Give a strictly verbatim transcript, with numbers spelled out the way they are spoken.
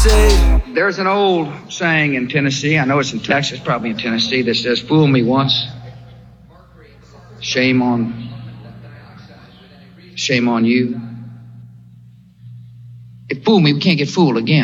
say, there's an old saying in Tennessee, I know it's in Texas, probably in Tennessee, that says, fool me once, shame on, shame on you. If fool me, we can't get fooled again.